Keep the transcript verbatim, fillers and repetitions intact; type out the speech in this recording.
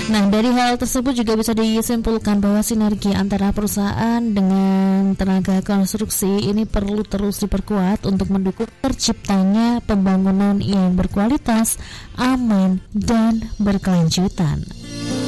Nah, dari hal tersebut juga bisa disimpulkan bahwa sinergi antara perusahaan dengan tenaga konstruksi ini perlu terus diperkuat untuk mendukung terciptanya pembangunan yang berkualitas, aman, dan berkelanjutan.